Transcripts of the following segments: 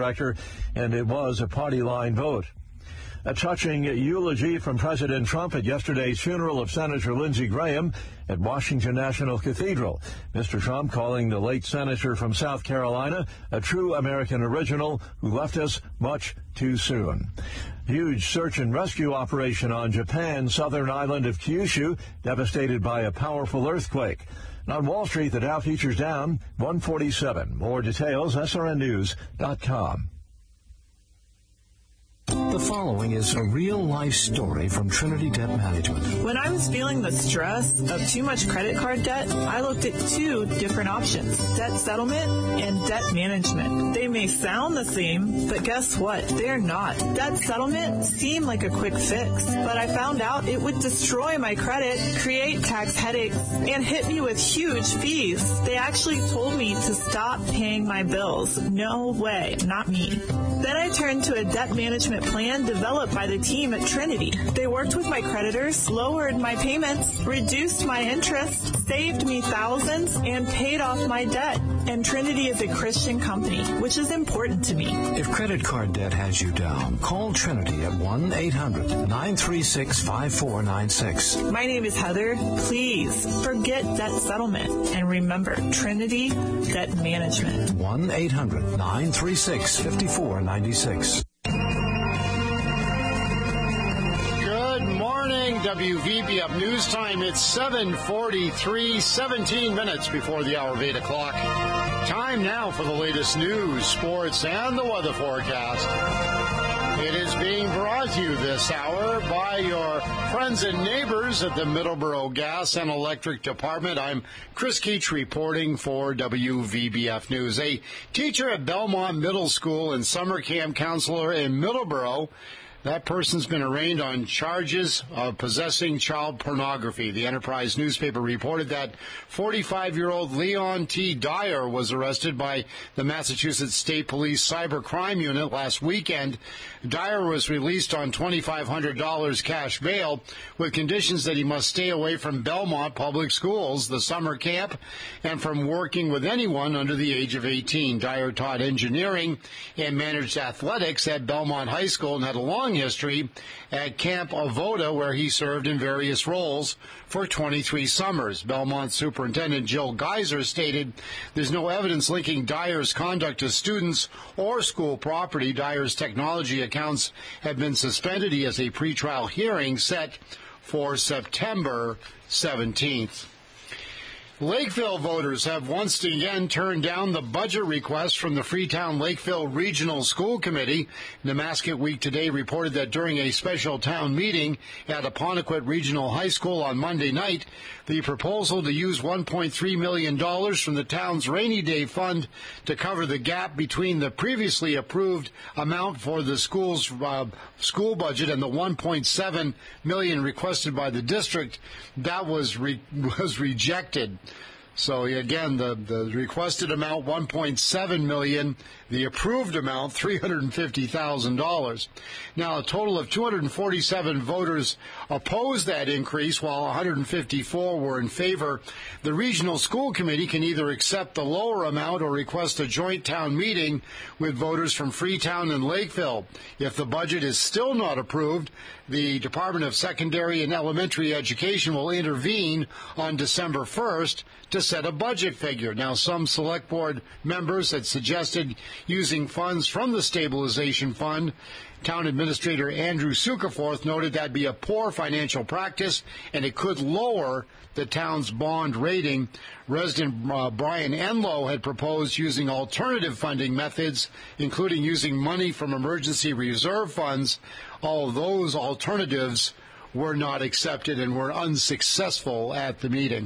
director, and it was a party-line vote. A touching eulogy from President Trump at yesterday's funeral of Senator Lindsey Graham at Washington National Cathedral. Mr. Trump calling the late senator from South Carolina a true American original who left us much too soon. Huge search and rescue operation on Japan's southern island of Kyushu, devastated by a powerful earthquake. And on Wall Street, the Dow futures down 147. More details, srnnews.com. The following is a real-life story from Trinity Debt Management. When I was feeling the stress of too much credit card debt, I looked at two different options, debt settlement and debt management. They may sound the same, but guess what? They're not. Debt settlement seemed like a quick fix, but I found out it would destroy my credit, create tax headaches, and hit me with huge fees. They actually told me to stop paying my bills. No way, not me. Then I turned to a debt management plan developed by the team at Trinity. They worked with my creditors, lowered my payments, reduced my interest, saved me thousands, and paid off my debt. And Trinity is a Christian company, which is important to me. If credit card debt has you down, call Trinity at 1-800-936-5496. My name is Heather. Please forget debt settlement and remember Trinity Debt Management. 1-800-936-5496. WVBF News Time. It's 7:43, 17 minutes before the hour of 8 o'clock. Time now for the latest news, sports, and the weather forecast. It is being brought to you this hour by your friends and neighbors at the Middleborough Gas and Electric Department. I'm Chris Keach reporting for WVBF News. A teacher at Belmont Middle School and summer camp counselor in Middleborough, that person's been arraigned on charges of possessing child pornography. The Enterprise newspaper reported that 45-year-old Leon T. Dyer was arrested by the Massachusetts State Police Cybercrime Unit last weekend. Dyer was released on $2,500 cash bail with conditions that he must stay away from Belmont Public Schools, the summer camp, and from working with anyone under the age of 18. Dyer taught engineering and managed athletics at Belmont High School and had a long history at Camp Avoda, where he served in various roles for 23 summers. Belmont Superintendent Jill Geiser stated there's no evidence linking Dyer's conduct to students or school property. Dyer's technology accounts have been suspended. He has a pretrial hearing set for September 17th. Lakeville voters have once again turned down the budget request from the Freetown Lakeville Regional School Committee. Nemasket Week Today reported that during a special town meeting at Apponequet Regional High School on Monday night, the proposal to use $1.3 million from the town's rainy day fund to cover the gap between the previously approved amount for the school's school budget and the $1.7 million requested by the district, that was rejected. So again, the requested amount, $1.7 million, the approved amount, $350,000. Now, a total of 247 voters opposed that increase, while 154 were in favor. The Regional School Committee can either accept the lower amount or request a joint town meeting with voters from Freetown and Lakeville. If the budget is still not approved, the Department of Secondary and Elementary Education will intervene on December 1st to set a budget figure. Now, some select board members had suggested using funds from the stabilization fund. Town Administrator Andrew Sukaforth noted that'd be a poor financial practice and it could lower the town's bond rating. Resident Brian Enlow had proposed using alternative funding methods, including using money from emergency reserve funds. All of those alternatives were not accepted and were unsuccessful at the meeting.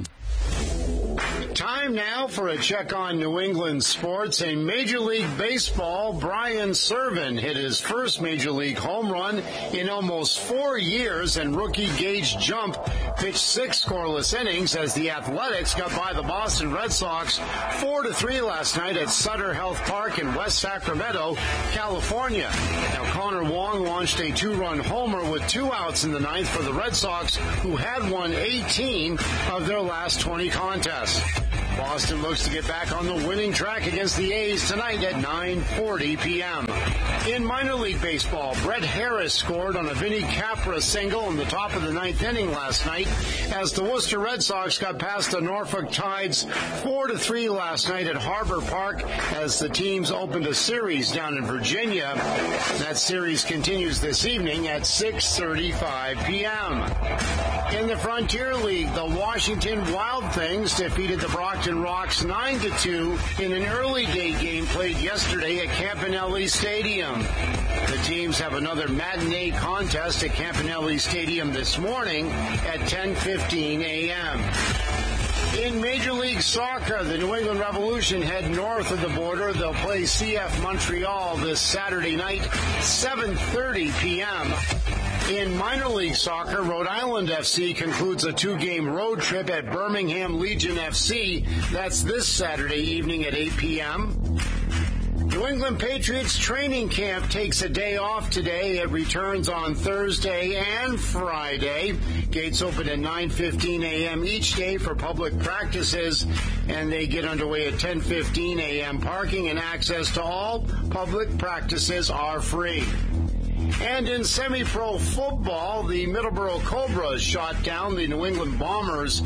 Time now for a check on New England sports. In Major League Baseball, Brian Serven hit his first Major League home run in almost 4 years, and rookie Gage Jump pitched 6 scoreless innings as the Athletics got by the Boston Red Sox 4-3 last night at Sutter Health Park in West Sacramento, California. Now, Connor Wong launched a 2-run homer with 2 outs in the ninth for the Red Sox, who had won 18 of their last 20 contests. Boston looks to get back on the winning track against the A's tonight at 9:40 p.m. In minor league baseball, Brett Harris scored on a Vinny Capra single in the top of the ninth inning last night as the Worcester Red Sox got past the Norfolk Tides 4-3 last night at Harbor Park as the teams opened a series down in Virginia. That series continues this evening at 6:35 p.m. In the Frontier League, the Washington Wild Things defeated the Brockton Rocks 9-2 in an early day game played yesterday at Campanelli Stadium. The teams have another matinee contest at Campanelli Stadium this morning at 10:15 a.m. In Major League Soccer, the New England Revolution head north of the border. They'll play CF Montreal this Saturday night, 7:30 p.m. In minor league soccer, Rhode Island FC concludes a 2-game road trip at Birmingham Legion FC. That's this Saturday evening at 8 p.m. New England Patriots training camp takes a day off today. It returns on Thursday and Friday. Gates open at 9:15 a.m. each day for public practices, and they get underway at 10:15 a.m. Parking and access to all public practices are free. And in semi-pro football, the Middleborough Cobras shot down the New England Bombers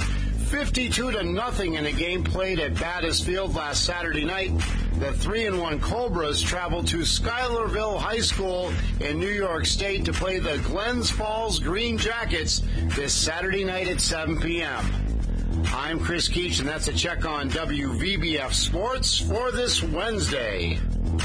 52-0 in a game played at Battis Field last Saturday night. The 3-1 Cobras traveled to Schuylerville High School in New York State to play the Glens Falls Green Jackets this Saturday night at 7 p.m. I'm Chris Keach, and that's a check on WVBF Sports for this Wednesday.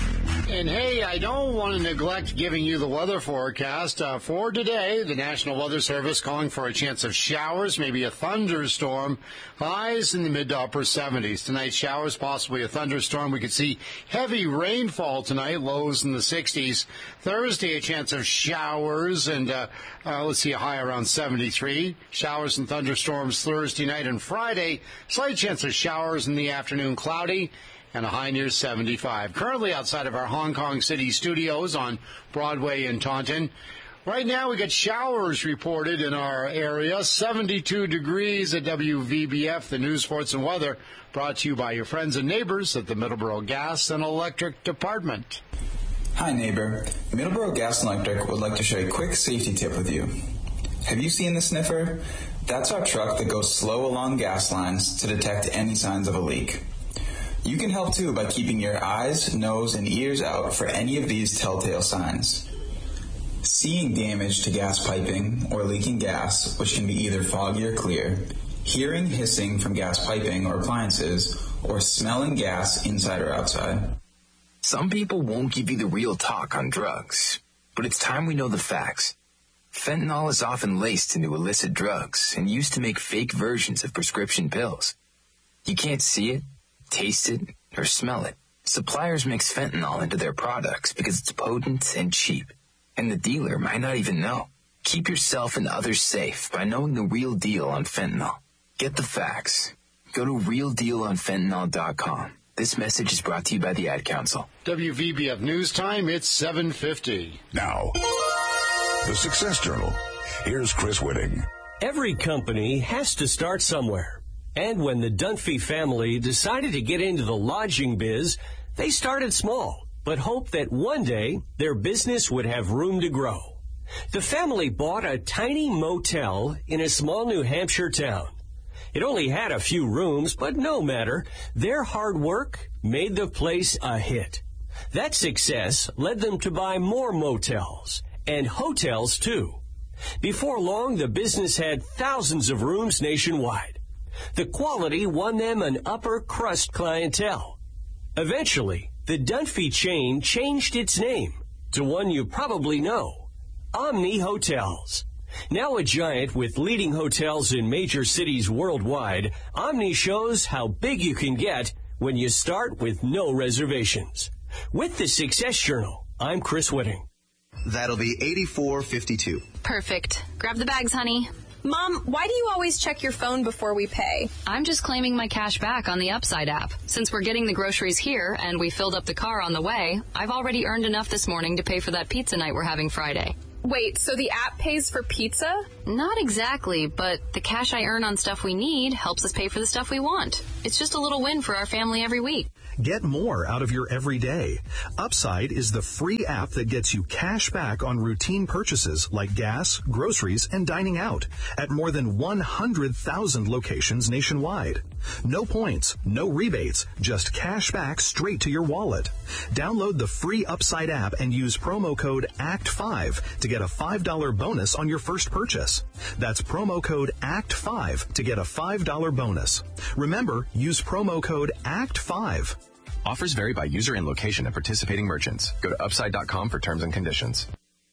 And hey, I don't want to neglect giving you the weather forecast. For today, the National Weather Service calling for a chance of showers, maybe a thunderstorm, highs in the mid to upper 70s. Tonight, showers, possibly a thunderstorm. We could see heavy rainfall tonight, lows in the 60s. Thursday, a chance of showers, and let's see, a high around 73. Showers and thunderstorms Thursday night and Friday. Slight chance of showers in the afternoon, cloudy, and a high near 75. Currently outside of our Hong Kong City studios on Broadway in Taunton. Right now we got showers reported in our area. 72 degrees at WVBF, the news, sports, and weather, brought to you by your friends and neighbors at the Middleborough Gas and Electric Department. Hi neighbor, Middleborough Gas and Electric would like to share a quick safety tip with you. Have you seen the sniffer? That's our truck that goes slow along gas lines to detect any signs of a leak. You can help too by keeping your eyes, nose, and ears out for any of these telltale signs. Seeing damage to gas piping or leaking gas, which can be either foggy or clear, hearing hissing from gas piping or appliances, or smelling gas inside or outside. Some people won't give you the real talk on drugs, but it's time we know the facts. Fentanyl is often laced into illicit drugs and used to make fake versions of prescription pills. You can't see it, taste it, or smell it. Suppliers mix fentanyl into their products because it's potent and cheap, and the dealer might not even know. Keep yourself and others safe by knowing the real deal on fentanyl. Get the facts. Go to realdealonfentanyl.com. This message is brought to you by the Ad Council. WVBF News Time, it's 7:50. Now, the Success Journal. Here's Chris Whitting. Every company has to start somewhere. And when the Dunphy family decided to get into the lodging biz, they started small, but hoped that one day their business would have room to grow. The family bought a tiny motel in a small New Hampshire town. It only had a few rooms, but no matter. Their hard work made the place a hit. That success led them to buy more motels and hotels too. Before long, the business had thousands of rooms nationwide. The quality won them an upper crust clientele. Eventually, the Dunphy chain changed its name to one you probably know, Omni Hotels. Now a giant with leading hotels in major cities worldwide, Omni shows how big you can get when you start with no reservations. With the Success Journal, I'm Chris Whitting. That'll be $84.52. Perfect. Grab the bags, honey. Mom, why do you always check your phone before we pay? I'm just claiming my cash back on the Upside app. Since we're getting the groceries here and we filled up the car on the way, I've already earned enough this morning to pay for that pizza night we're having Friday. Wait, so the app pays for pizza? Not exactly, but the cash I earn on stuff we need helps us pay for the stuff we want. It's just a little win for our family every week. Get more out of your everyday. Upside is the free app that gets you cash back on routine purchases like gas, groceries, and dining out at more than 100,000 locations nationwide. No points, no rebates, just cash back straight to your wallet. Download the free Upside app and use promo code ACT5 to get a $5 bonus on your first purchase. That's promo code ACT5 to get a $5 bonus. Remember, use promo code ACT5. Offers vary by user and location at participating merchants. Go to upside.com for terms and conditions.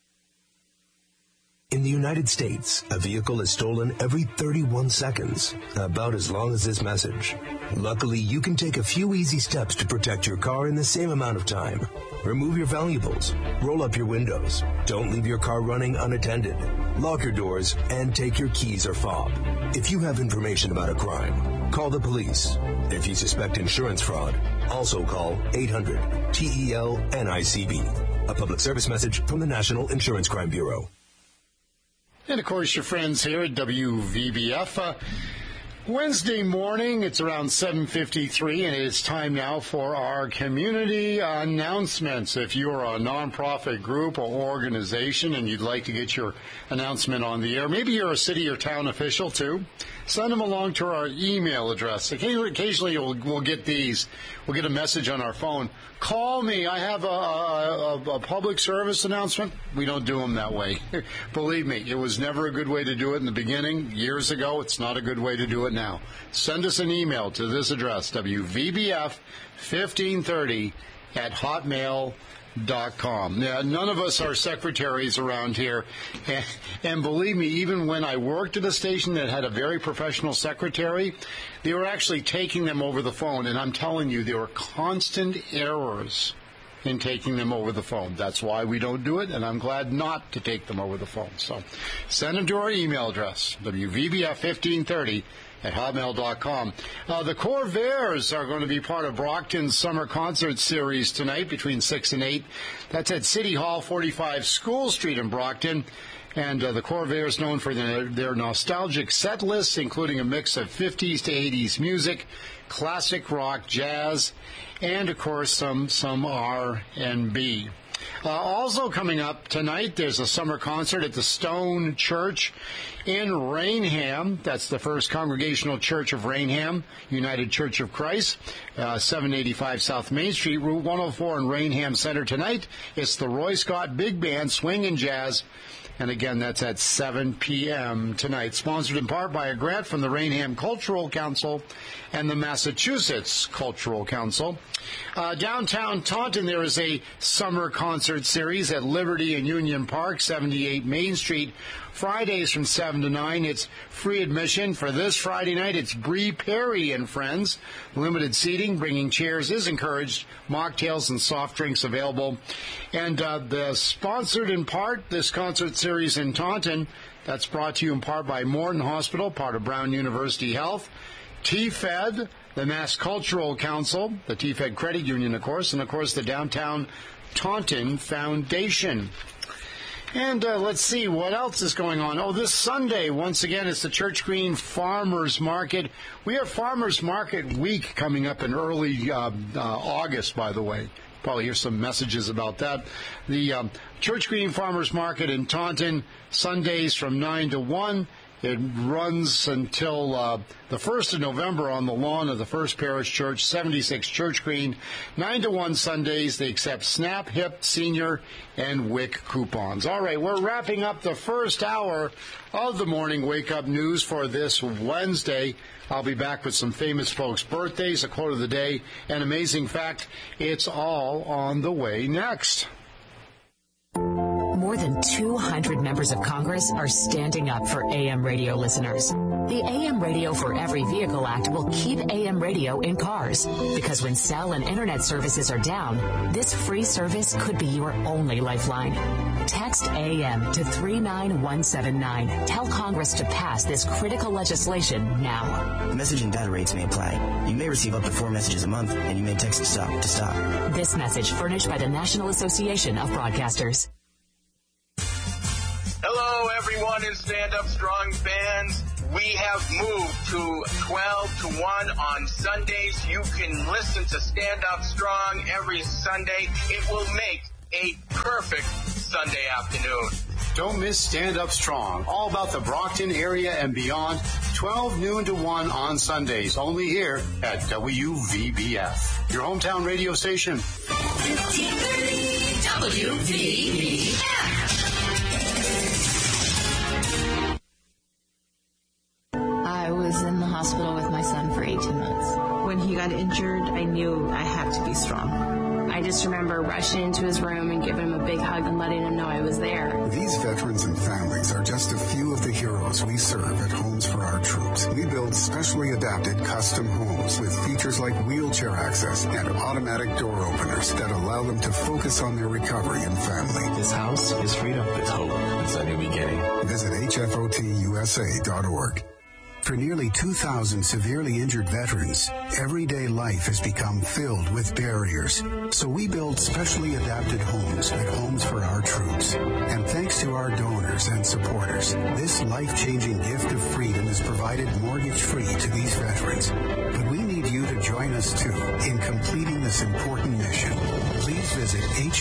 In the United States, a vehicle is stolen every 31 seconds, about as long as this message. Luckily, you can take a few easy steps to protect your car in the same amount of time. Remove your valuables, roll up your windows, don't leave your car running unattended, lock your doors, and take your keys or fob. If you have information about a crime, call the police. If you suspect insurance fraud, also call 800-TEL-NICB. A public service message from the National Insurance Crime Bureau. And, of course, your friends here at WVBF. Wednesday morning, it's around 7:53, and it's time now for our community announcements. If you're a nonprofit group or organization and you'd like to get your announcement on the air, maybe you're a city or town official, too, send them along to our email address. Occasionally we'll get these. We'll get a message on our phone. Call me. I have a public service announcement. We don't do them that way. Believe me, it was never a good way to do it in the beginning. Years ago, it's not a good way to do it now. Send us an email to this address, WVBF1530@hotmail.com. Now, none of us are secretaries around here. And believe me, even when I worked at a station that had a very professional secretary, they were actually taking them over the phone. And I'm telling you, there were constant errors in taking them over the phone. That's why we don't do it, and I'm glad not to take them over the phone. So send them to our email address, WVBF1530@hotmail.com. The Corvairs are going to be part of Brockton's summer concert series tonight between 6 and 8. That's at City Hall, 45 School Street in Brockton. And the Corvairs, known for their nostalgic set lists, including a mix of 50s to 80s music, classic rock, jazz, and, of course, some R&B. Also coming up tonight, there's a summer concert at the Stone Church in Rainham. That's the First Congregational Church of Rainham, United Church of Christ, 785 South Main Street, Route 104 in Rainham Center tonight. It's the Roy Scott Big Band, Swing and Jazz. And again, that's at 7 p.m. tonight. Sponsored in part by a grant from the Rainham Cultural Council and the Massachusetts Cultural Council. Downtown Taunton, there is a summer concert series at Liberty and Union Park, 78 Main Street. Fridays from 7 to 9. It's free admission. For this Friday night, it's Bree Perry and Friends. Limited seating, bringing chairs is encouraged. Mocktails and soft drinks available. And the sponsored in part, this concert series in Taunton, that's brought to you in part by Morton Hospital, part of Brown University Health, TFED, the Mass Cultural Council, the TFED Credit Union, of course, and, of course, the Downtown Taunton Foundation. And let's see, what else is going on? Oh, this Sunday, once again, it's the Church Green Farmers Market. We have Farmers Market Week coming up in early August, by the way. Probably hear some messages about that. The Church Green Farmers Market in Taunton, Sundays from 9 to 1. It runs until the 1st of November on the lawn of the First Parish Church, 76 Church Green, 9 to 1 Sundays. They accept SNAP, HIP, Senior, and WIC coupons. All right, we're wrapping up the first hour of the Morning Wake Up News for this Wednesday. I'll be back with some famous folks' birthdays, a quote of the day, an amazing fact. It's all on the way next. More than 200 members of Congress are standing up for AM radio listeners. The AM Radio for Every Vehicle Act will keep AM radio in cars, because when cell and internet services are down, this free service could be your only lifeline. Text AM to 39179. Tell Congress to pass this critical legislation now. Message and data rates may apply. You may receive up to 4 messages a month, and you may text STOP to stop. This message furnished by the National Association of Broadcasters. Hello, everyone in Stand Up Strong fans. We have moved to 12 to 1 on Sundays. You can listen to Stand Up Strong every Sunday. It will make a perfect Sunday afternoon. Don't miss Stand Up Strong. All about the Brockton area and beyond. 12 noon to 1 on Sundays. Only here at WVBF, your hometown radio station. 1530 WVBF. I was in the hospital with my son for 18 months. When he got injured, I knew I had to be strong. I just remember rushing into his room and giving him a big hug and letting him know I was there. These veterans and families are just a few of the heroes we serve at Homes for Our Troops. We build specially adapted custom homes with features like wheelchair access and automatic door openers that allow them to focus on their recovery and family. This house is freedom. It's hope. It's a new beginning. Visit hfotusa.org. For nearly 2,000 severely injured veterans, everyday life has become filled with barriers. So we build specially adapted homes at Homes for Our Troops. And thanks to our donors and supporters, this life-changing gift of freedom is provided mortgage-free to these veterans. But we need you to join us, too, in completing this important mission. Please visit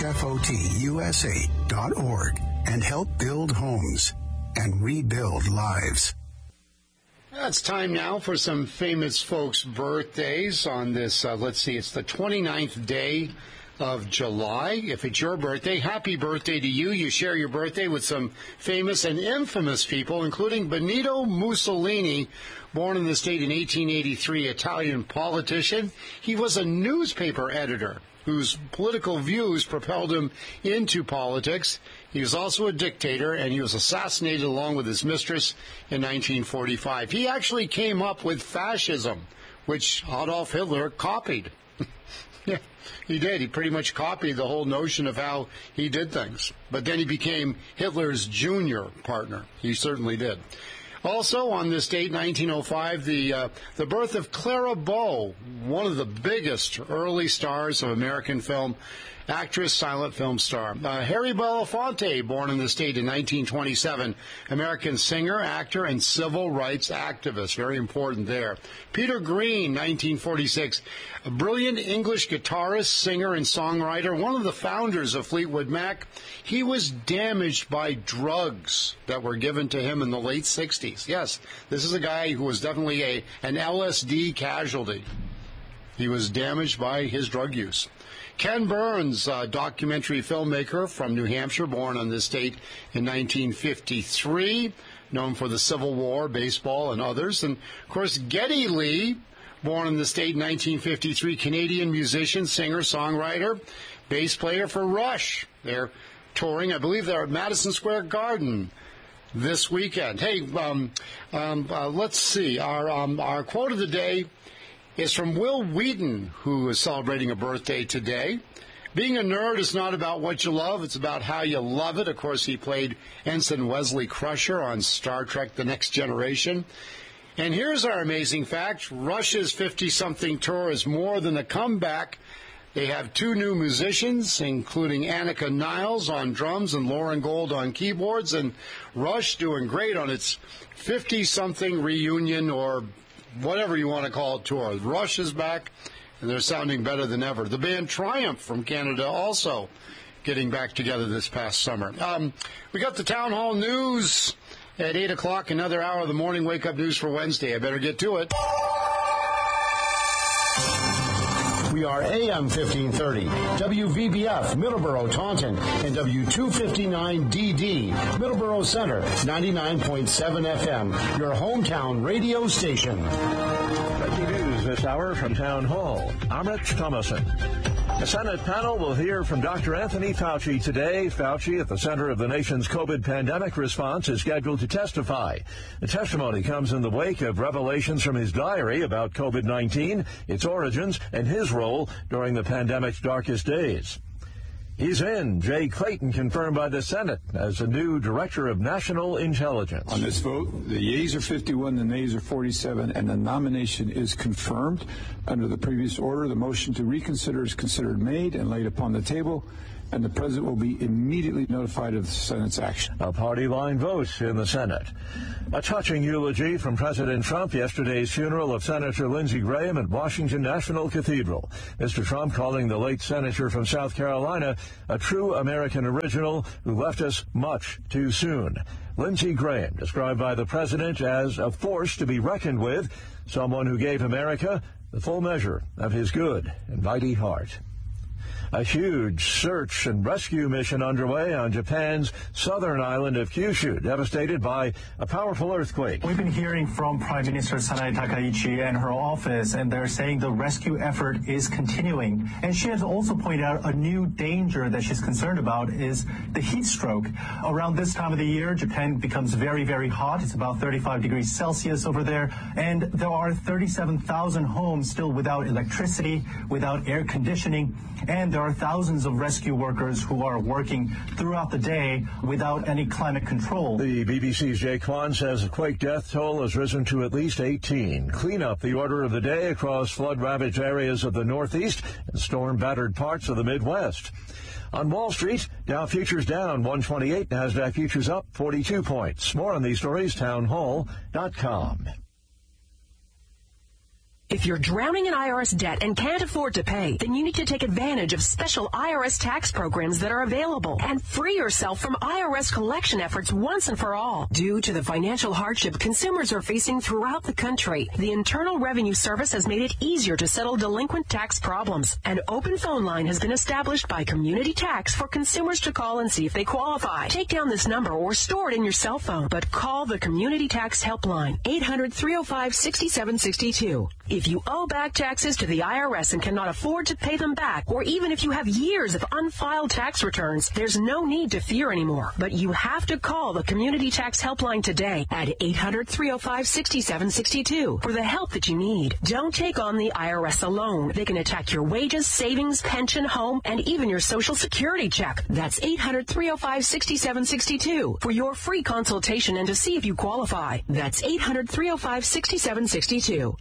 hfotusa.org and help build homes and rebuild lives. It's time now for some famous folks' birthdays on this, let's see, it's the 29th day of July. If it's your birthday, happy birthday to you. You share your birthday with some famous and infamous people, including Benito Mussolini, born in the state in 1883, Italian politician. He was a newspaper editor whose political views propelled him into politics. He was also a dictator, and he was assassinated along with his mistress in 1945. He actually came up with fascism, which Adolf Hitler copied. Yeah, he did. He pretty much copied the whole notion of how he did things. But then he became Hitler's junior partner. He certainly did. Also, on this date, 1905, the birth of Clara Bow, one of the biggest early stars of American film, actress, silent film star. Harry Belafonte, born in the state in 1927, American singer, actor, and civil rights activist. Very important there. Peter Green, 1946, a brilliant English guitarist, singer, and songwriter, one of the founders of Fleetwood Mac. He was damaged by drugs that were given to him in the late 60s. Yes, this is a guy who was definitely an LSD casualty. He was damaged by his drug use. Ken Burns, documentary filmmaker from New Hampshire, born on this date in 1953, known for the Civil War, baseball, and others. And, of course, Geddy Lee, born in the state in 1953, Canadian musician, singer, songwriter, bass player for Rush. They're touring, I believe they're at Madison Square Garden this weekend. Hey, let's see. Our quote of the day is from Will Wheaton, who is celebrating a birthday today. Being a nerd is not about what you love, it's about how you love it. Of course, he played Ensign Wesley Crusher on Star Trek The Next Generation. And here's our amazing fact. Rush's 50-something tour is more than a comeback. They have two new musicians, including Annika Niles on drums and Lauren Gold on keyboards, and Rush doing great on its 50-something reunion, or whatever you want to call it, tour. Rush is back, and they're sounding better than ever. The band Triumph from Canada also getting back together this past summer. We got the Town Hall News at 8 o'clock, another hour of the morning wake-up news for Wednesday. I better get to it. We are AM 1530, WVBF, Middleborough, Taunton, and W259DD, Middleborough Center, 99.7 FM, your hometown radio station. Breaking news this hour from Town Hall. I'm Rich Thomason. The Senate panel will hear from Dr. Anthony Fauci today. Fauci, at the center of the nation's COVID pandemic response, is scheduled to testify. The testimony comes in the wake of revelations from his diary about COVID-19, its origins, and his role during the pandemic's darkest days. He's in. Jay Clayton confirmed by the Senate as a new Director of National Intelligence. On this vote, the yeas are 51, the nays are 47, and the nomination is confirmed. Under the previous order, the motion to reconsider is considered made and laid upon the table, and the President will be immediately notified of the Senate's action. A party line vote in the Senate. A touching eulogy from President Trump, yesterday's funeral of Senator Lindsey Graham at Washington National Cathedral. Mr. Trump calling the late senator from South Carolina a true American original who left us much too soon. Lindsey Graham, described by the president as a force to be reckoned with, someone who gave America the full measure of his good and mighty heart. A huge search and rescue mission underway on Japan's southern island of Kyushu, devastated by a powerful earthquake. We've been hearing from Prime Minister Sanae Takaichi and her office, and they're saying the rescue effort is continuing. And she has also pointed out a new danger that she's concerned about is the heat stroke. Around this time of the year, Japan becomes very, very hot. It's about 35 degrees Celsius over there. And there are 37,000 homes still without electricity, without air conditioning. And there are thousands of rescue workers who are working throughout the day without any climate control. The BBC's Jay Kwan says the quake death toll has risen to at least 18. Cleanup the order of the day across flood-ravaged areas of the Northeast and storm-battered parts of the Midwest. On Wall Street, Dow futures down 128, NASDAQ futures up 42 points. More on these stories, townhall.com. If you're drowning in IRS debt and can't afford to pay, then you need to take advantage of special IRS tax programs that are available and free yourself from IRS collection efforts once and for all. Due to the financial hardship consumers are facing throughout the country, the Internal Revenue Service has made it easier to settle delinquent tax problems. An open phone line has been established by Community Tax for consumers to call and see if they qualify. Take down this number or store it in your cell phone, but call the Community Tax Helpline, 800-305-6762. If you owe back taxes to the IRS and cannot afford to pay them back, or even if you have years of unfiled tax returns, there's no need to fear anymore. But you have to call the Community Tax Helpline today at 800-305-6762 for the help that you need. Don't take on the IRS alone. They can attack your wages, savings, pension, home, and even your Social Security check. That's 800-305-6762 for your free consultation and to see if you qualify. That's 800-305-6762.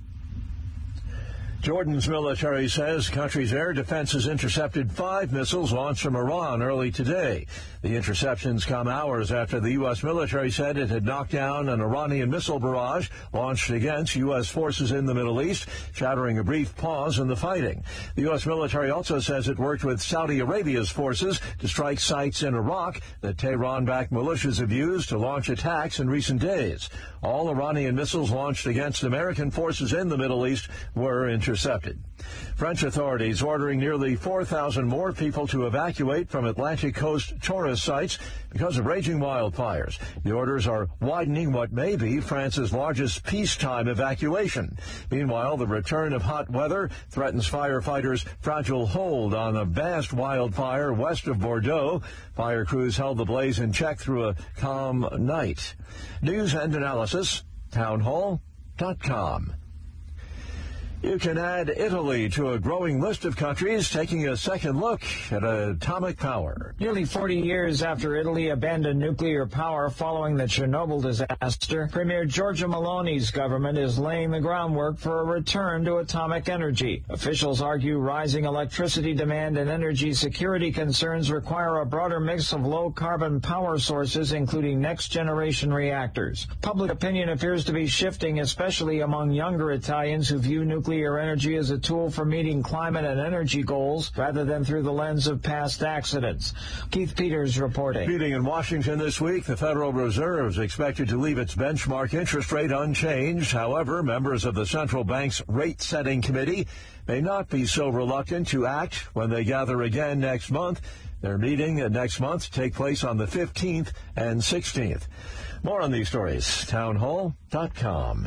Jordan's military says the country's air defense has intercepted 5 missiles launched from Iran early today. The interceptions come hours after the U.S. military said it had knocked down an Iranian missile barrage launched against U.S. forces in the Middle East, shattering a brief pause in the fighting. The U.S. military also says it worked with Saudi Arabia's forces to strike sites in Iraq that Tehran-backed militias have used to launch attacks in recent days. All Iranian missiles launched against American forces in the Middle East were intercepted. French authorities ordering nearly 4,000 more people to evacuate from Atlantic coast tourist sites because of raging wildfires. The orders are widening what may be France's largest peacetime evacuation. Meanwhile, the return of hot weather threatens firefighters' fragile hold on a vast wildfire west of Bordeaux. Fire crews held the blaze in check through a calm night. News and analysis, townhall.com. You can add Italy to a growing list of countries taking a second look at atomic power. Nearly 40 years after Italy abandoned nuclear power following the Chernobyl disaster, Premier Giorgia Meloni's government is laying the groundwork for a return to atomic energy. Officials argue rising electricity demand and energy security concerns require a broader mix of low-carbon power sources, including next-generation reactors. Public opinion appears to be shifting, especially among younger Italians who view nuclear energy as a tool for meeting climate and energy goals rather than through the lens of past accidents. Keith Peters reporting. Meeting in Washington this week, the Federal Reserve is expected to leave its benchmark interest rate unchanged. However, members of the central bank's rate-setting committee may not be so reluctant to act when they gather again next month. Their meeting next month take place on the 15th and 16th. More on these stories, townhall.com.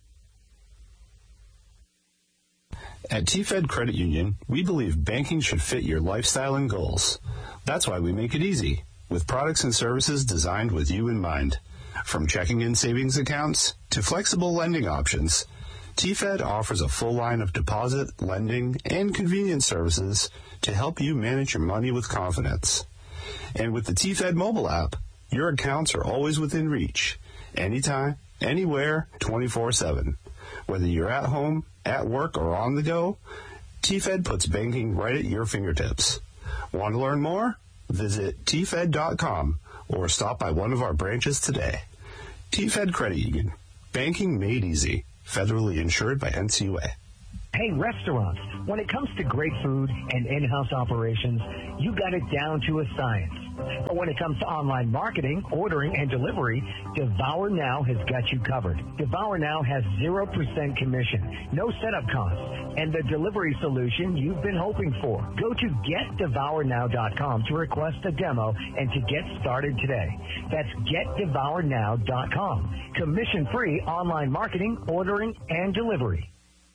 At T-Fed Credit Union, we believe banking should fit your lifestyle and goals. That's why we make it easy, with products and services designed with you in mind. From checking and savings accounts to flexible lending options, T-Fed offers a full line of deposit, lending, and convenience services to help you manage your money with confidence. And with the T-Fed mobile app, your accounts are always within reach, anytime, anywhere, 24/7. Whether you're at home, at work, or on the go, T-Fed puts banking right at your fingertips. Want to learn more? Visit tfed.com or stop by one of our branches today. TFed Credit Union. Banking made easy. Federally insured by NCUA. Hey, restaurants, when it comes to great food and in-house operations, you got it down to a science. But when it comes to online marketing, ordering, and delivery, Devour Now has got you covered. Devour Now has 0% commission, no setup costs, and the delivery solution you've been hoping for. Go to GetDevourNow.com to request a demo and to get started today. That's GetDevourNow.com. Commission-free online marketing, ordering, and delivery.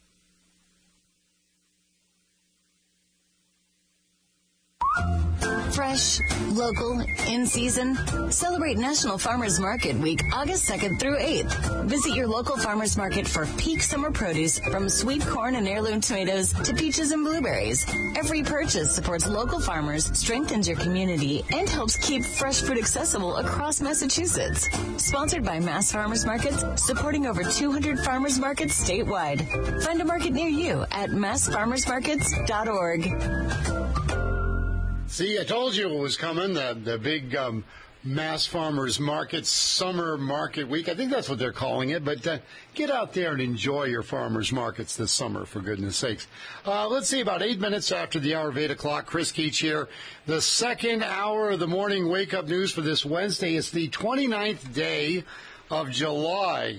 Fresh, local, in season. Celebrate National Farmers Market Week, August 2nd through 8th. Visit your local farmers market for peak summer produce, from sweet corn and heirloom tomatoes to peaches and blueberries. Every purchase supports local farmers, strengthens your community, and helps keep fresh food accessible across Massachusetts. Sponsored by Mass Farmers Markets, supporting over 200 farmers markets statewide. Find a market near you at massfarmersmarkets.org. See, I told you it was coming, the big Mass Farmers Market Summer Market Week. I think that's what they're calling it. But get out there and enjoy your farmers markets this summer, for goodness sakes. Let's see, about 8 minutes after the hour of 8 o'clock, Chris Keach here. The second hour of the morning wake-up news for this Wednesday is the 29th day of July.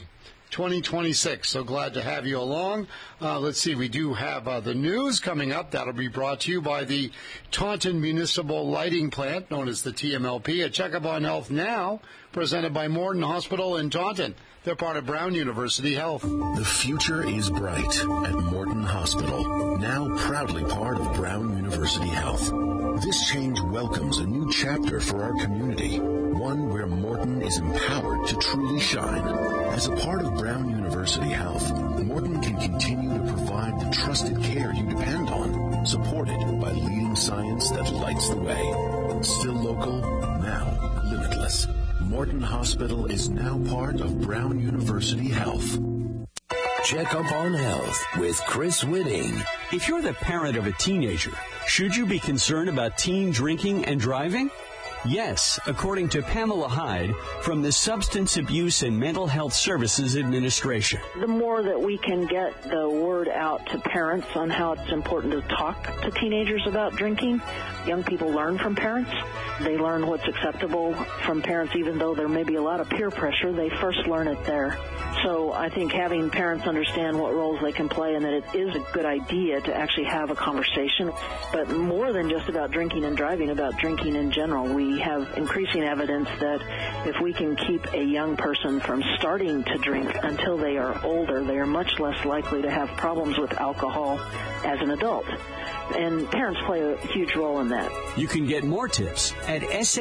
2026. So glad to have you along. Let's see, we do have the news coming up. That'll be brought to you by the Taunton Municipal Lighting Plant, known as the TMLP. A checkup on health now, presented by Morton Hospital in Taunton. They're part of Brown University Health. The future is bright at Morton Hospital, now proudly part of Brown University Health. This change welcomes a new chapter for our community, one where Morton is empowered to truly shine. As a part of Brown University Health, Morton can continue to provide the trusted care you depend on, supported by leading science that lights the way. Still local, now limitless. Morton Hospital is now part of Brown University Health. Check up on health with Chris Whitting. If you're the parent of a teenager, should you be concerned about teen drinking and driving? Yes, according to Pamela Hyde from the Substance Abuse and Mental Health Services Administration. The more that we can get the word out to parents on how it's important to talk to teenagers about drinking, young people learn from parents. They learn what's acceptable from parents, even though there may be a lot of peer pressure. They first learn it there. So I think having parents understand what roles they can play and that it is a good idea to actually have a conversation, but more than just about drinking and driving, about drinking in general. We have increasing evidence that if we can keep a young person from starting to drink until they are older, they are much less likely to have problems with alcohol as an adult. And parents play a huge role in that. You can get more tips at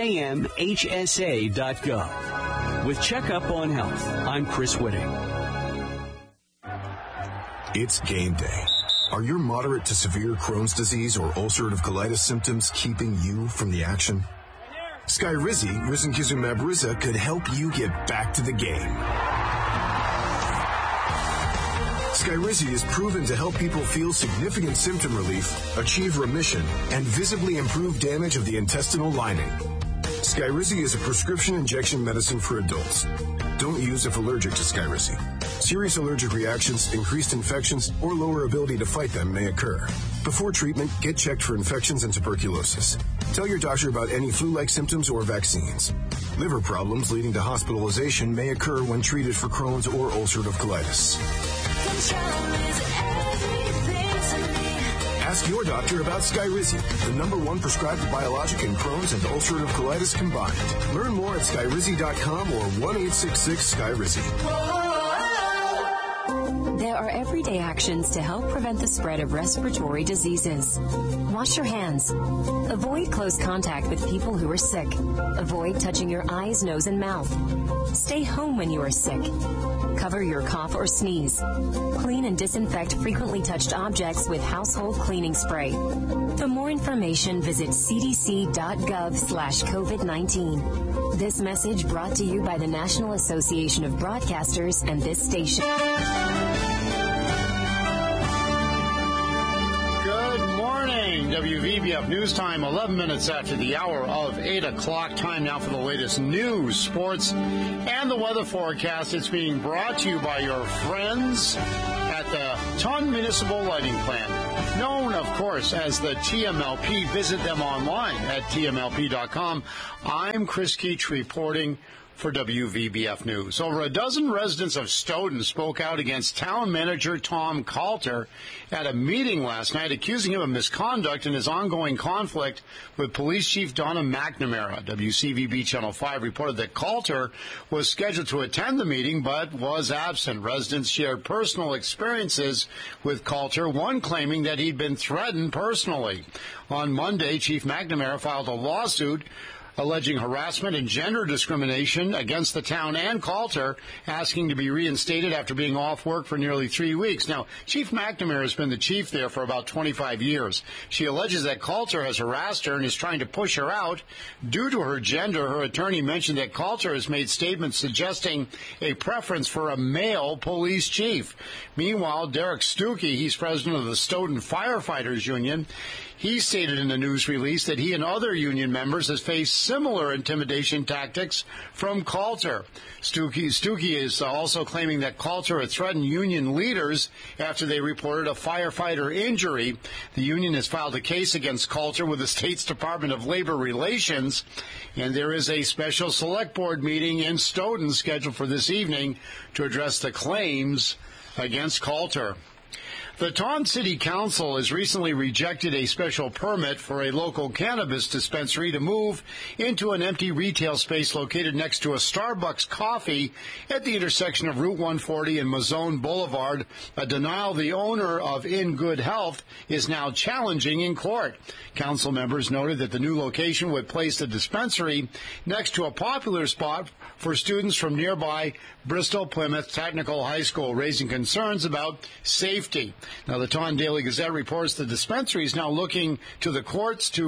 samhsa.gov. With Checkup on Health, I'm Chris Whitting. It's game day. Are your moderate to severe Crohn's disease or ulcerative colitis symptoms keeping you from the action? Skyrizi, risankizumab Riza, could help you get back to the game. Skyrizi is proven to help people feel significant symptom relief, achieve remission, and visibly improve damage of the intestinal lining. Skyrizi is a prescription injection medicine for adults. Don't use if allergic to Skyrizi. Serious allergic reactions, increased infections, or lower ability to fight them may occur. Before treatment, get checked for infections and tuberculosis. Tell your doctor about any flu-like symptoms or vaccines. Liver problems leading to hospitalization may occur when treated for Crohn's or ulcerative colitis. Ask your doctor about Skyrizi, the #1 prescribed biologic in Crohn's and ulcerative colitis combined. Learn more at Skyrizi.com or 1-866-SKYRIZI. There are everyday actions to help prevent the spread of respiratory diseases. Wash your hands. Avoid close contact with people who are sick. Avoid touching your eyes, nose, and mouth. Stay home when you are sick. Cover your cough or sneeze. Clean and disinfect frequently touched objects with household cleaning spray. For more information, visit cdc.gov/COVID-19. This message brought to you by the National Association of Broadcasters and this station. Good morning. WVBF News Time, 11 minutes after the hour of 8 o'clock. Time now for the latest news, sports, and the weather forecast. It's being brought to you by your friends at the Taunton Municipal Lighting Plant, known, of course, as the TMLP. Visit them online at tmlp.com. I'm Chris Keach reporting for WVBF News. Over a dozen residents of Stoughton spoke out against town manager Tom Coulter at a meeting last night, accusing him of misconduct in his ongoing conflict with Police Chief Donna McNamara. WCVB Channel 5 reported that Coulter was scheduled to attend the meeting but was absent. Residents shared personal experiences with Coulter, one claiming that he'd been threatened personally. On Monday, Chief McNamara filed a lawsuit alleging harassment and gender discrimination against the town and Coulter, asking to be reinstated after being off work for nearly 3 weeks. Now, Chief McNamara has been the chief there for about 25 years. She alleges that Coulter has harassed her and is trying to push her out due to her gender. Her attorney mentioned that Coulter has made statements suggesting a preference for a male police chief. Meanwhile, Derek Stuckey, he's president of the Stoughton Firefighters Union, he stated in a news release that he and other union members have faced similar intimidation tactics from Coulter. Stuckey is also claiming that Coulter had threatened union leaders after they reported a firefighter injury. The union has filed a case against Coulter with the state's Department of Labor Relations, and there is a special select board meeting in Stoughton scheduled for this evening to address the claims against Coulter. The Taunton City Council has recently rejected a special permit for a local cannabis dispensary to move into an empty retail space located next to a Starbucks coffee at the intersection of Route 140 and Mazone Boulevard, a denial the owner of In Good Health is now challenging in court. Council members noted that the new location would place the dispensary next to a popular spot for students from nearby Bristol Plymouth Technical High School, raising concerns about safety. Now, the Taunton Daily Gazette reports the dispensary is now looking to the courts to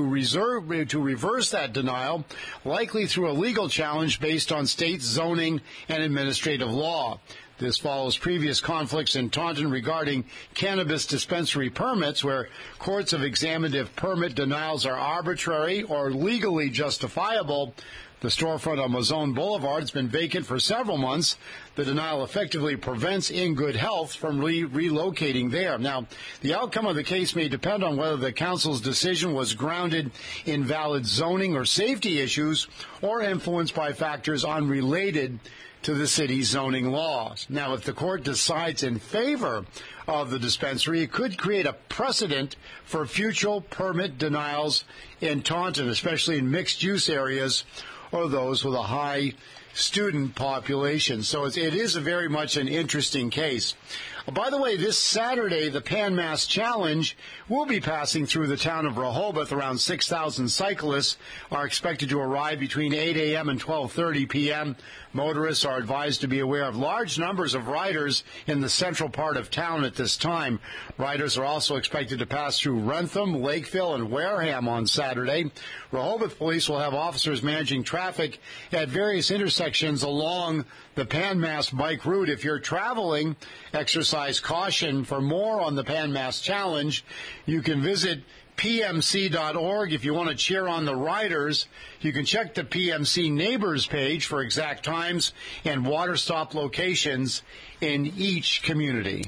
reverse that denial, likely through a legal challenge based on state zoning and administrative law. This follows previous conflicts in Taunton regarding cannabis dispensary permits, where courts have examined if permit denials are arbitrary or legally justifiable. The storefront on Mazone Boulevard has been vacant for several months. The denial effectively prevents In Good Health from relocating there. Now, the outcome of the case may depend on whether the council's decision was grounded in valid zoning or safety issues or influenced by factors unrelated to the city's zoning laws. Now, if the court decides in favor of the dispensary, it could create a precedent for future permit denials in Taunton, especially in mixed-use areas or those with a high student population. So it is very much an interesting case. By the way, this Saturday, the Pan Mass Challenge will be passing through the town of Rehoboth. Around 6,000 cyclists are expected to arrive between 8 a.m. and 12:30 p.m. Motorists are advised to be aware of large numbers of riders in the central part of town at this time. Riders are also expected to pass through Wrentham, Lakeville, and Wareham on Saturday. Rehoboth police will have officers managing traffic at various intersections along the Pan Mass bike route. If you're traveling, exercise caution. For more on the Pan Mass Challenge, you can visit PMC.org. If you want to cheer on the riders, you can check the PMC Neighbors page for exact times and water stop locations in each community.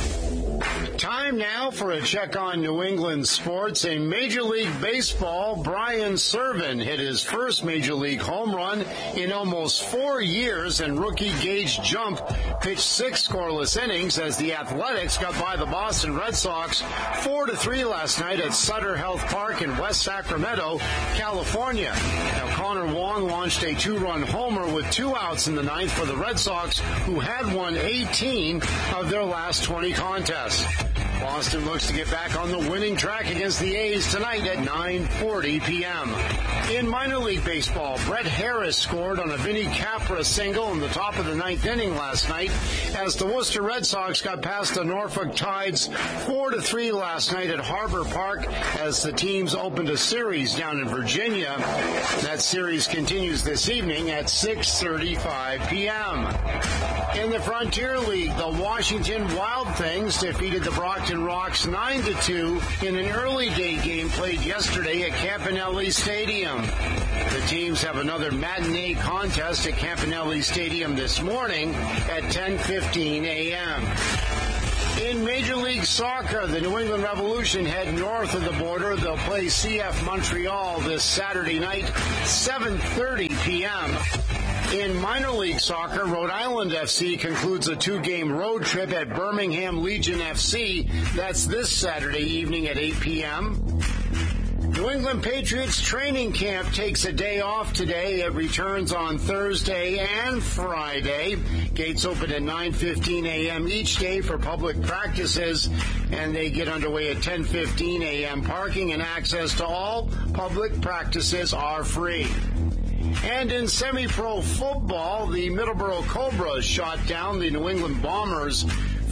Time now for a check on New England sports. In Major League Baseball, Brian Serven hit his first Major League home run in almost 4 years, and rookie Gage Jump pitched 6 scoreless innings as the Athletics got by the Boston Red Sox 4-3 last night at Sutter Health Park in West Sacramento, California. Now, Connor Wong launched a 2-run homer with 2 outs in the ninth for the Red Sox, who had won 18 of their last 20 contests. Boston looks to get back on the winning track against the A's tonight at 9:40 p.m. In minor league baseball, Brett Harris scored on a Vinny Capra single in the top of the ninth inning last night as the Worcester Red Sox got past the Norfolk Tides 4-3 last night at Harbor Park as the teams opened a series down in Virginia. That series continues this evening at 6:35 p.m. In the Frontier League, the Washington Wild Things defeated the Brockton Washington rocks 9-2 in an early day game played yesterday at Campanelli Stadium. The teams have another matinee contest at Campanelli Stadium this morning at 10:15 a.m. In Major League Soccer, the New England Revolution head north of the border. They'll play CF Montreal this Saturday night, 7:30 p.m. In minor league soccer, Rhode Island FC concludes a 2-game road trip at Birmingham Legion FC. That's this Saturday evening at 8 p.m. New England Patriots training camp takes a day off today. It returns on Thursday and Friday. Gates open at 9:15 a.m. each day for public practices, and they get underway at 10:15 a.m. Parking and access to all public practices are free. And in semi-pro football, the Middleborough Cobras shot down the New England Bombers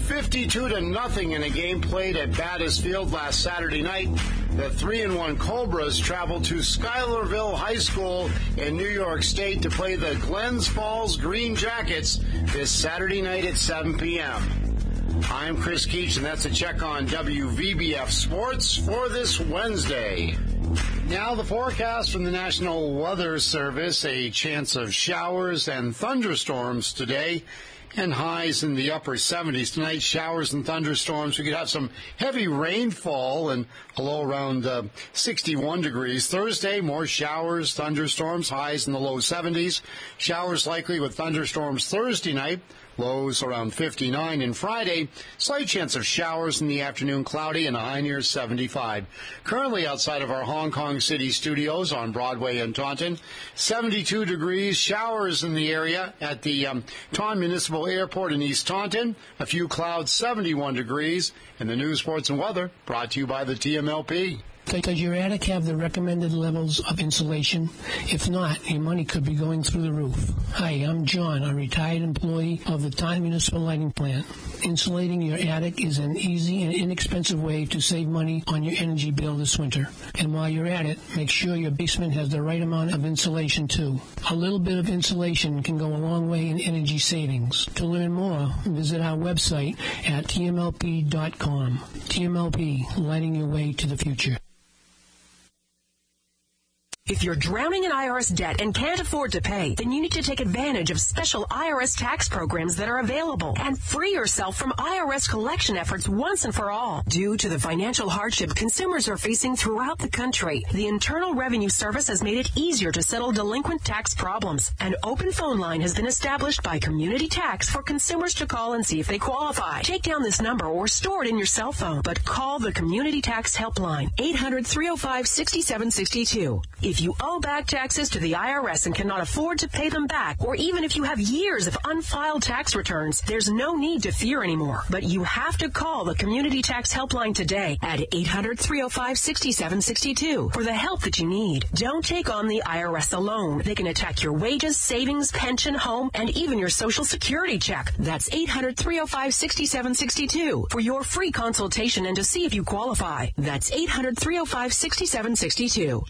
52-0 in a game played at Battis Field last Saturday night. The 3-1 Cobras traveled to Schuylerville High School in New York State to play the Glens Falls Green Jackets this Saturday night at 7 p.m. I'm Chris Keach, and that's a check on WVBF Sports for this Wednesday. Now the forecast from the National Weather Service, a chance of showers and thunderstorms today, and highs in the upper 70s. Tonight, showers and thunderstorms. We could have some heavy rainfall and a low around 61 degrees. Thursday, more showers, thunderstorms, highs in the low 70s. Showers likely with thunderstorms Thursday night. Lows around 59. And Friday, slight chance of showers in the afternoon, cloudy and a high near 75. Currently outside of our Hong Kong City studios on Broadway and Taunton, 72 degrees, showers in the area at the Taunton Municipal Airport in East Taunton. A few clouds, 71 degrees. And the news, sports, and weather brought to you by the TMLP. Does your attic have the recommended levels of insulation? If not, your money could be going through the roof. Hi, I'm John, a retired employee of the Taunton Municipal Lighting Plant. Insulating your attic is an easy and inexpensive way to save money on your energy bill this winter. And while you're at it, make sure your basement has the right amount of insulation too. A little bit of insulation can go a long way in energy savings. To learn more, visit our website at tmlp.com. TMLP, lighting your way to the future. If you're drowning in IRS debt and can't afford to pay, then you need to take advantage of special IRS tax programs that are available and free yourself from IRS collection efforts once and for all. Due to the financial hardship consumers are facing throughout the country, the Internal Revenue Service has made it easier to settle delinquent tax problems. An open phone line has been established by Community Tax for consumers to call and see if they qualify. Take down this number or store it in your cell phone, but call the Community Tax Helpline, 800-305-6762. If you owe back taxes to the IRS and cannot afford to pay them back, or even if you have years of unfiled tax returns, there's no need to fear anymore. But you have to call the Community Tax Helpline today at 800-305-6762 for the help that you need. Don't take on the IRS alone. They can attack your wages, savings, pension, home, and even your Social Security check. That's 800-305-6762 for your free consultation and to see if you qualify. That's 800-305-6762.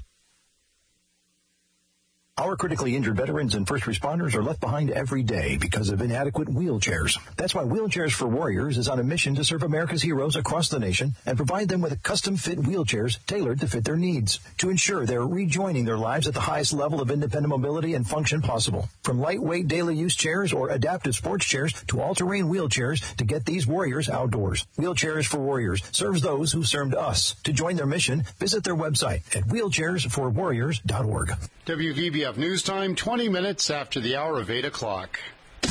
Our critically injured veterans and first responders are left behind every day because of inadequate wheelchairs. That's why Wheelchairs for Warriors is on a mission to serve America's heroes across the nation and provide them with custom-fit wheelchairs tailored to fit their needs to ensure they're rejoining their lives at the highest level of independent mobility and function possible. From lightweight daily use chairs or adaptive sports chairs to all-terrain wheelchairs to get these warriors outdoors. Wheelchairs for Warriors serves those who served us. To join their mission, visit their website at wheelchairsforwarriors.org. WVBF News Time, 20 minutes after the hour of 8 o'clock.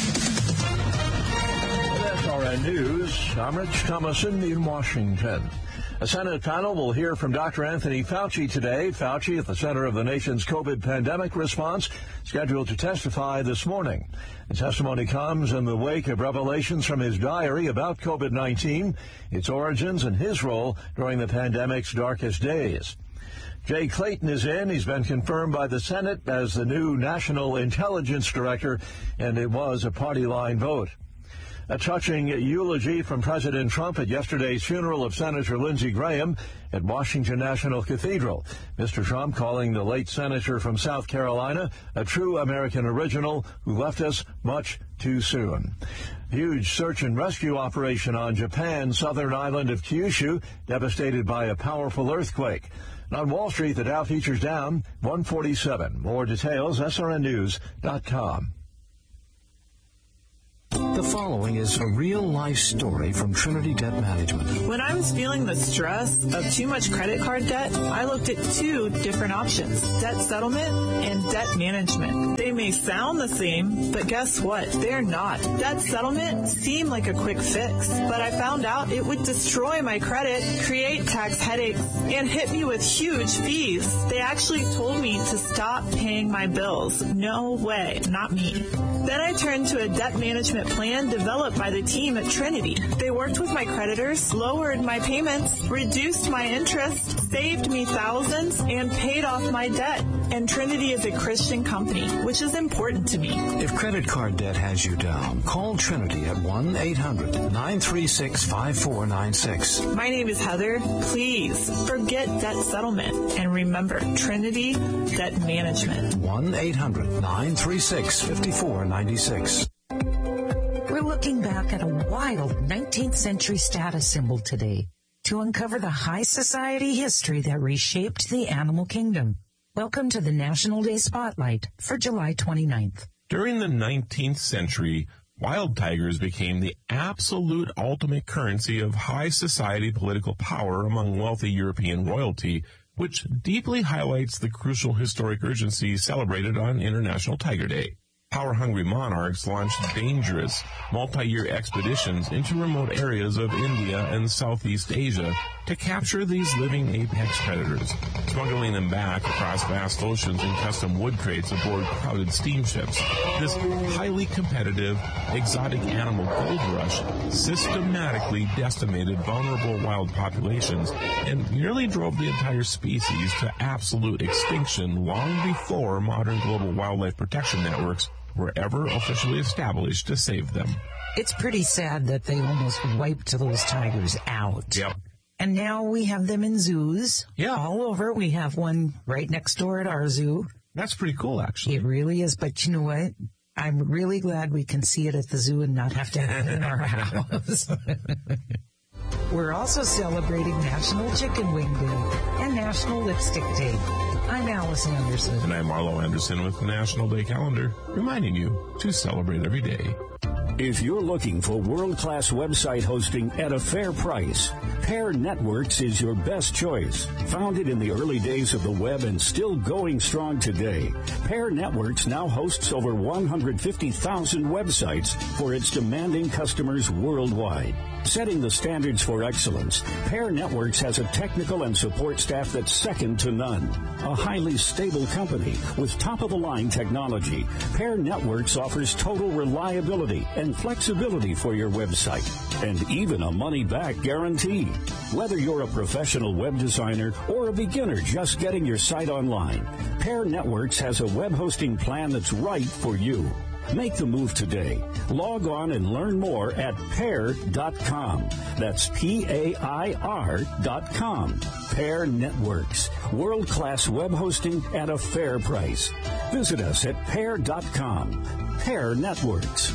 That's RN News. I'm Rich Thomason in Washington. A Senate panel will hear from Dr. Anthony Fauci today. Fauci, at the center of the nation's COVID pandemic response, scheduled to testify this morning. The testimony comes in the wake of revelations from his diary about COVID-19, its origins, and his role during the pandemic's darkest days. Jay Clayton is in. He's been confirmed by the Senate as the new National Intelligence Director, and it was a party line vote. A touching eulogy from President Trump at yesterday's funeral of Senator Lindsey Graham at Washington National Cathedral. Mr. Trump calling the late senator from South Carolina a true American original who left us much too soon. Huge search and rescue operation on Japan's southern island of Kyushu, devastated by a powerful earthquake. And on Wall Street, the Dow features down 147. More details, srnnews.com. The following is a real-life story from Trinity Debt Management. When I was feeling the stress of too much credit card debt, I looked at two different options, debt settlement and debt management. They may sound the same, but guess what? They're not. Debt settlement seemed like a quick fix, but I found out it would destroy my credit, create tax headaches, and hit me with huge fees. They actually told me to stop paying my bills. No way, not me. Then I turned to a debt management plan developed by the team at Trinity. They worked with my creditors, lowered my payments, reduced my interest, saved me thousands, and paid off my debt. And Trinity is a Christian company, which is important to me. If credit card debt has you down, call Trinity at 1-800-936-5496. My name is Heather. Please forget debt settlement and remember Trinity Debt Management. 1-800-936-5496. We're looking back at a wild 19th century status symbol today to uncover the high society history that reshaped the animal kingdom. Welcome to the National Day Spotlight for July 29th. During the 19th century, wild tigers became the absolute ultimate currency of high society political power among wealthy European royalty, which deeply highlights the crucial historic urgency celebrated on International Tiger Day. Power-hungry monarchs launched dangerous, multi-year expeditions into remote areas of India and Southeast Asia to capture these living apex predators, smuggling them back across vast oceans in custom wood crates aboard crowded steamships. This highly competitive, exotic animal gold rush systematically decimated vulnerable wild populations and nearly drove the entire species to absolute extinction long before modern global wildlife protection networks were ever officially established to save them. It's pretty sad that they almost wiped those tigers out. Yep. And now we have them in zoos. Yeah. All over. We have one right next door at our zoo. That's pretty cool, actually. It really is. But you know what? I'm really glad we can see it at the zoo and not have to have it in our house. We're also celebrating National Chicken Wing Day and National Lipstick Day. I'm Alice Anderson. And I'm Marlo Anderson with the National Day Calendar, reminding you to celebrate every day. If you're looking for world-class website hosting at a fair price, Pair Networks is your best choice. Founded in the early days of the web and still going strong today, Pair Networks now hosts over 150,000 websites for its demanding customers worldwide. Setting the standards for excellence, Pair Networks has a technical and support staff that's second to none. A highly stable company with top-of-the-line technology, Pair Networks offers total reliability and flexibility for your website, and even a money-back guarantee. Whether you're a professional web designer or a beginner just getting your site online, Pair Networks has a web hosting plan that's right for you. Make the move today. Log on and learn more at pair.com. That's PAIR.com. Pair Networks. World-class web hosting at a fair price. Visit us at pair.com. Pair Networks.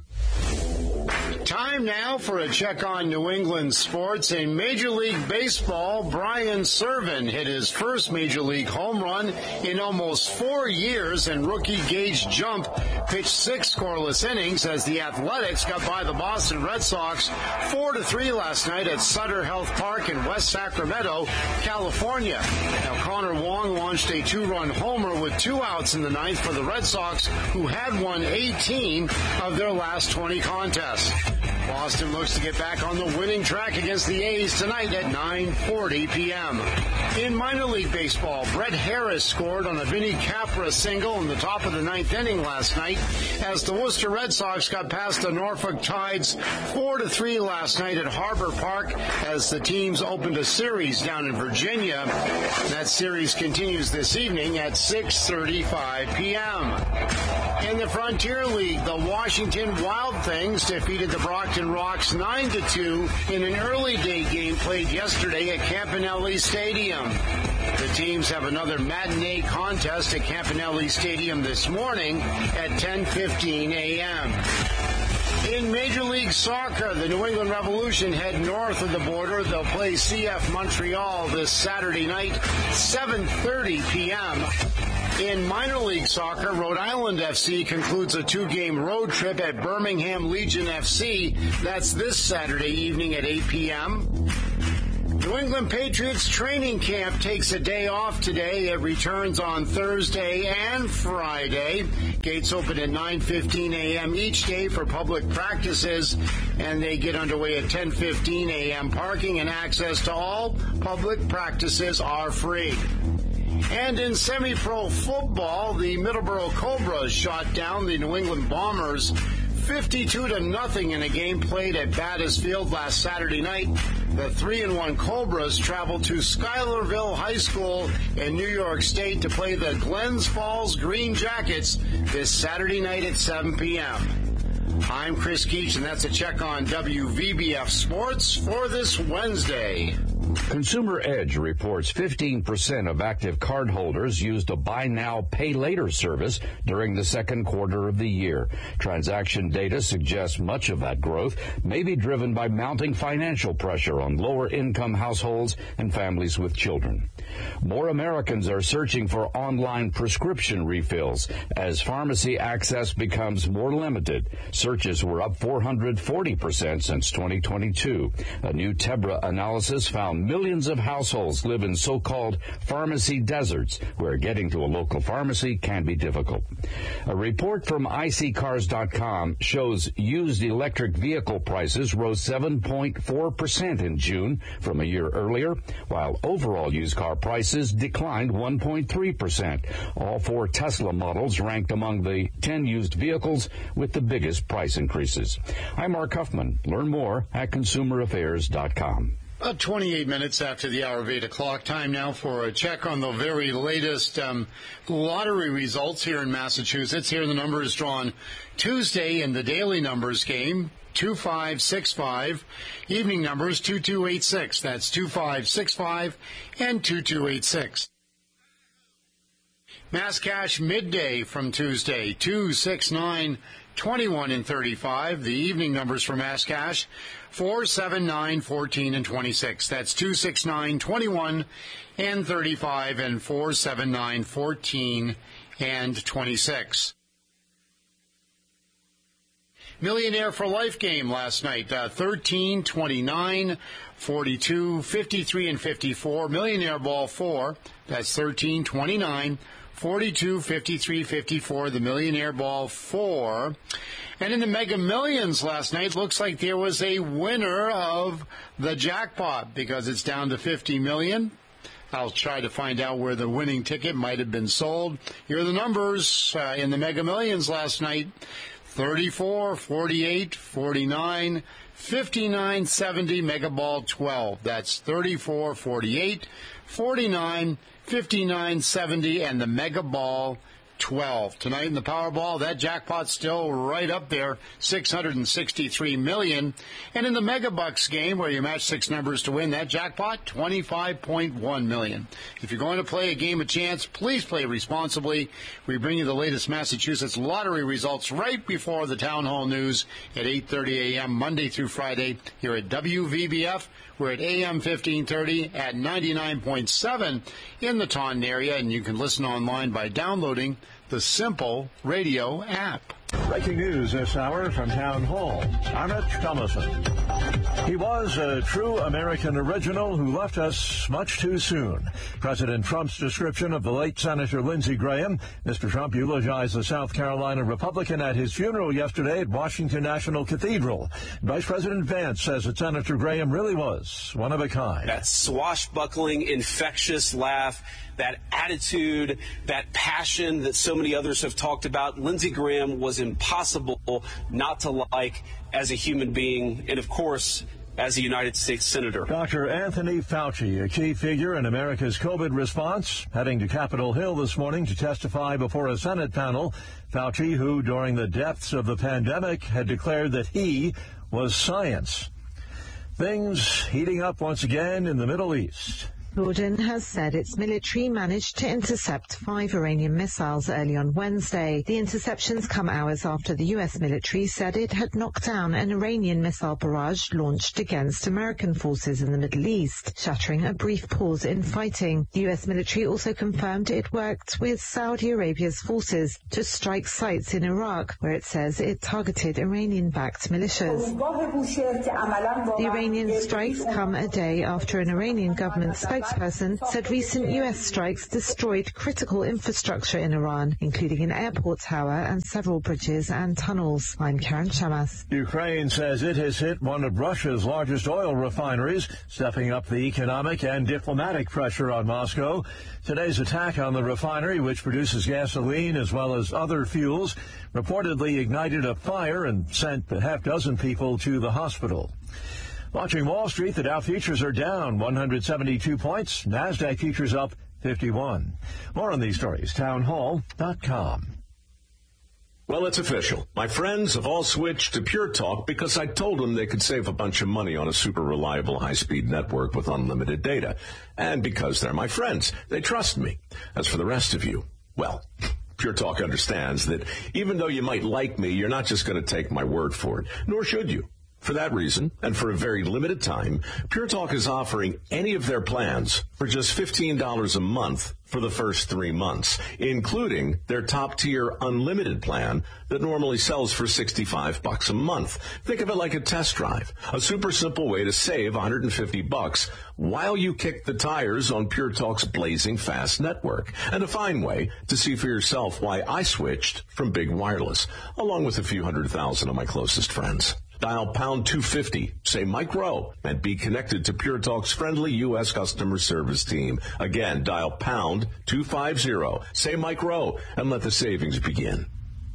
Time now for a check on New England sports. In Major League Baseball, Brian Serven hit his first Major League home run in almost 4 years, and rookie Gage Jump pitched 6 scoreless innings as the Athletics got by the Boston Red Sox 4-3 last night at Sutter Health Park in West Sacramento, California. Now, Connor Wong launched a 2-run homer with 2 outs in the ninth for the Red Sox, who had won 18 of their last 20 contests. Boston looks to get back on the winning track against the A's tonight at 9:40 p.m. In minor league baseball, Brett Harris scored on a Vinny Capra single in the top of the ninth inning last night as the Worcester Red Sox got past the Norfolk Tides 4-3 last night at Harbor Park as the teams opened a series down in Virginia. That series continues this evening at 6:35 p.m. In the Frontier League, the Washington Wild Things defeated the Brockton Rocks 9-2 in an early day game played yesterday at Campanelli Stadium. The teams have another matinee contest at Campanelli Stadium this morning at 10:15 a.m. In Major League Soccer, the New England Revolution head north of the border. They'll play CF Montreal this Saturday night, 7:30 p.m. In minor league soccer, Rhode Island FC concludes a 2-game road trip at Birmingham Legion FC. That's this Saturday evening at 8 p.m. New England Patriots training camp takes a day off today. It returns on Thursday and Friday. Gates open at 9:15 a.m. each day for public practices, and they get underway at 10:15 a.m. Parking and access to all public practices are free. And in semi-pro football, the Middleborough Cobras shot down the New England Bombers 52-0 in a game played at Battis Field last Saturday night. The 3-1 Cobras traveled to Schuylerville High School in New York State to play the Glens Falls Green Jackets this Saturday night at 7 p.m. I'm Chris Keach, and that's a check on WVBF Sports for this Wednesday. Consumer Edge reports 15% of active cardholders used a buy now, pay later service during the second quarter of the year. Transaction data suggests much of that growth may be driven by mounting financial pressure on lower income households and families with children. More Americans are searching for online prescription refills as pharmacy access becomes more limited. Searches were up 440% since 2022. A new Tebra analysis found millions of households live in so-called pharmacy deserts, where getting to a local pharmacy can be difficult. A report from iSeeCars.com shows used electric vehicle prices rose 7.4% in June from a year earlier, while overall used car prices declined 1.3%. All 4 Tesla models ranked among the 10 used vehicles with the biggest price increases. I'm Mark Huffman. Learn more at ConsumerAffairs.com. 28 minutes after the hour of 8 o'clock. Time now for a check on the very latest lottery results here in Massachusetts. Here the number is drawn Tuesday in the daily numbers game, 2565. Evening numbers 2286. That's 2565 and 2286. Mass cash midday from Tuesday, 269, 21 and 35. The evening numbers for Mass cash, 4, 7, 9, 14, and 26. That's 2, 6, 9, 21, and 35, and 4, 7, 9, 14, and 26. Millionaire for Life game last night, 13, 29, 42, 53, and 54. Millionaire Ball 4, that's 13, 29, 42, 53, 54, the Millionaire Ball 4. And in the Mega Millions last night, looks like there was a winner of the jackpot because it's down to $50 million. I'll try to find out where the winning ticket might have been sold. Here are the numbers in the Mega Millions last night. 34, 48, 49, 59, 70, Mega Ball 12. That's 34, 48, 49, 59, 70, and the Mega Ball 12. Tonight in the Powerball, that jackpot's still right up there, $663 million. And in the Mega Bucks game, where you match 6 numbers to win that jackpot, $25.1 million. If you're going to play a game of chance, please play responsibly. We bring you the latest Massachusetts lottery results right before the Town Hall News at 8:30 a.m. Monday through Friday here at WVBF. We're at AM 1530 at 99.7 in the Taunton area, and you can listen online by downloading the Simple Radio app. Breaking news this hour from Town Hall. Amit Thomason. He was a true American original who left us much too soon. President Trump's description of the late Senator Lindsey Graham. Mr. Trump eulogized the South Carolina Republican at his funeral yesterday at Washington National Cathedral. Vice President Vance says that Senator Graham really was one of a kind. That swashbuckling, infectious laugh, that attitude, that passion that so many others have talked about. Lindsey Graham was impossible not to like as a human being. And, of course, as a United States Senator. Dr. Anthony Fauci, a key figure in America's COVID response, heading to Capitol Hill this morning to testify before a Senate panel. Fauci, who during the depths of the pandemic had declared that he was science. Things heating up once again in the Middle East. Jordan has said its military managed to intercept 5 Iranian missiles early on Wednesday. The interceptions come hours after the U.S. military said it had knocked down an Iranian missile barrage launched against American forces in the Middle East, shattering a brief pause in fighting. The U.S. military also confirmed it worked with Saudi Arabia's forces to strike sites in Iraq, where it says it targeted Iranian-backed militias. The Iranian strikes come a day after an Iranian government spokesperson said recent U.S. strikes destroyed critical infrastructure in Iran, including an airport tower and several bridges and tunnels. I'm Karen Shamas. Ukraine says it has hit one of Russia's largest oil refineries, stepping up the economic and diplomatic pressure on Moscow. Today's attack on the refinery, which produces gasoline as well as other fuels, reportedly ignited a fire and sent a half-dozen people to the hospital. Watching Wall Street, the Dow futures are down 172 points. NASDAQ futures up 51. More on these stories, townhall.com. Well, it's official. My friends have all switched to Pure Talk because I told them they could save a bunch of money on a super reliable high-speed network with unlimited data. And because they're my friends, they trust me. As for the rest of you, well, Pure Talk understands that even though you might like me, you're not just going to take my word for it, nor should you. For that reason, and for a very limited time, Pure Talk is offering any of their plans for just $15 a month for the first 3 months, including their top-tier unlimited plan that normally sells for $65 a month. Think of it like a test drive, a super simple way to save $150 while you kick the tires on Pure Talk's blazing fast network, and a fine way to see for yourself why I switched from big wireless, along with a few 100,000 of my closest friends. Dial pound 250, say Mike Rowe, and be connected to Pure Talk's friendly U.S. customer service team. Again, dial pound 250, say Mike Rowe, and let the savings begin.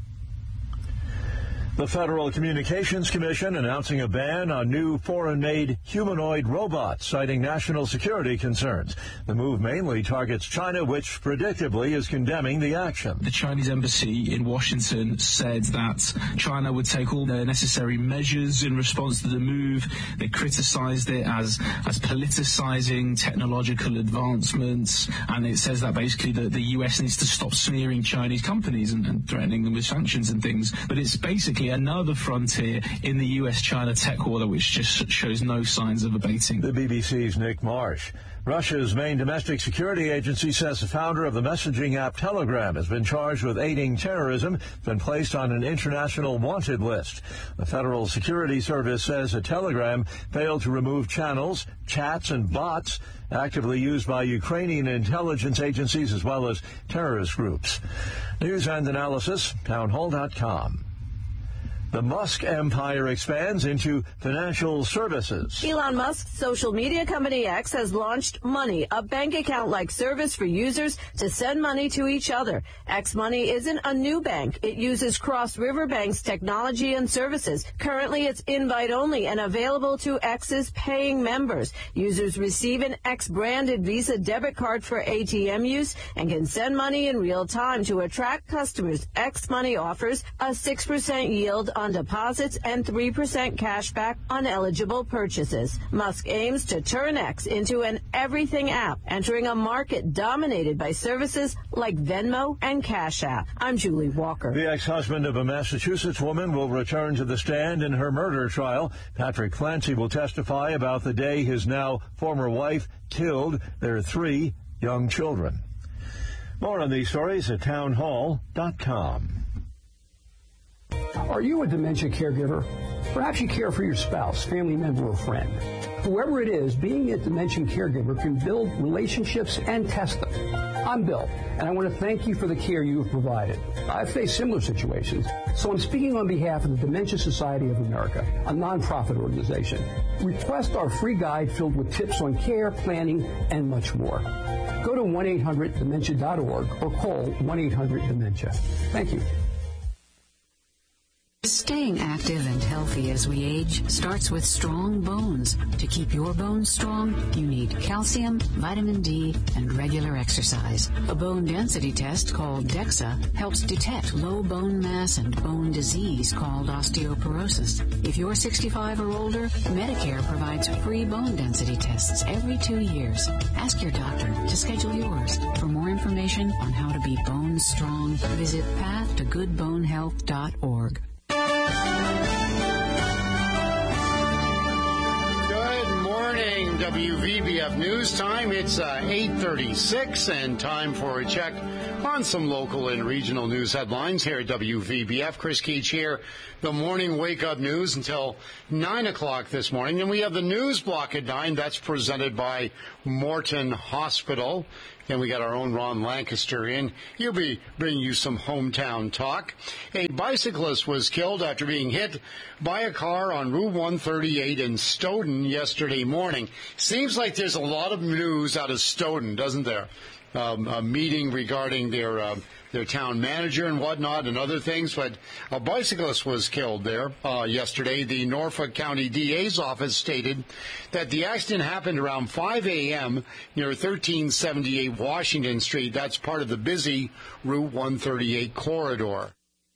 The Federal Communications Commission announcing a ban on new foreign-made humanoid robots, citing national security concerns. The move mainly targets China, which predictably is condemning the action. The Chinese embassy in Washington said that China would take all the necessary measures in response to the move. They criticized it as politicizing technological advancements, and it says that basically the U.S. needs to stop smearing Chinese companies and threatening them with sanctions and things. But it's basically another frontier in the U.S.-China tech war, which just shows no signs of abating. The BBC's Nick Marsh. Russia's main domestic security agency says the founder of the messaging app Telegram has been charged with aiding terrorism, been placed on an international wanted list. The Federal Security Service says that Telegram failed to remove channels, chats, and bots actively used by Ukrainian intelligence agencies as well as terrorist groups. News and analysis, townhall.com. The Musk empire expands into financial services. Elon Musk's social media company X has launched Money, a bank account-like service for users to send money to each other. X Money isn't a new bank. It uses Cross River Bank's technology and services. Currently, it's invite-only and available to X's paying members. Users receive an X-branded Visa debit card for ATM use and can send money in real time. To attract customers, X Money offers a 6% yield on deposits and 3% cash back on eligible purchases. Musk aims to turn X into an everything app, entering a market dominated by services like Venmo and Cash App. I'm Julie Walker. The ex-husband of a Massachusetts woman will return to the stand in her murder trial. Patrick Clancy will testify about the day his now former wife killed their 3 young children. More on these stories at townhall.com. Are you a dementia caregiver? Perhaps you care for your spouse, family member, or friend. Whoever it is, being a dementia caregiver can build relationships and test them. I'm Bill, and I want to thank you for the care you have provided. I've faced similar situations, so I'm speaking on behalf of the Dementia Society of America, a nonprofit organization. Request our free guide filled with tips on care, planning, and much more. Go to 1-800-DEMENTIA.org or call 1-800-DEMENTIA. Thank you. Staying active and healthy as we age starts with strong bones. To keep your bones strong, you need calcium, vitamin D, and regular exercise. A bone density test called DEXA helps detect low bone mass and bone disease called osteoporosis. If you're 65 or older, Medicare provides free bone density tests every 2 years. Ask your doctor to schedule yours. For more information on how to be bone strong, visit pathtogoodbonehealth.org. Good morning, WVBF News Time. It's 8:36 and time for a check on some local and regional news headlines here at WVBF. Chris Keach here. The morning wake-up news until 9 o'clock this morning. And we have the news block at 9. That's presented by Morton Hospital. And we got our own Ron Lancaster in. He'll be bringing you some hometown talk. A bicyclist was killed after being hit by a car on Route 138 in Stoughton yesterday morning. Seems like there's a lot of news out of Stoughton, doesn't there? A meeting regarding their town manager and whatnot and other things, but a bicyclist was killed there yesterday. The Norfolk County DA's office stated that the accident happened around 5 a.m. near 1378 Washington Street. That's part of the busy Route 138 corridor.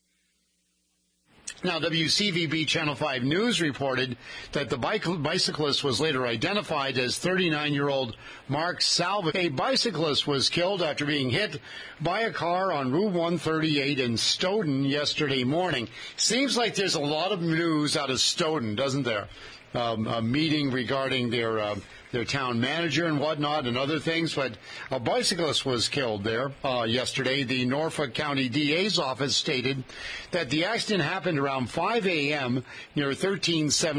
Now, WCVB Channel 5 News reported that the bicyclist was later identified as 39-year-old Mark Salvage. A bicyclist was killed after being hit by a car on Route 138 in Stoughton yesterday morning. Seems like there's a lot of news out of Stoughton, doesn't there? A meeting regarding their town manager and whatnot and other things, but a bicyclist was killed there yesterday. The Norfolk County DA's office stated that the accident happened around 5 a.m. near 1370.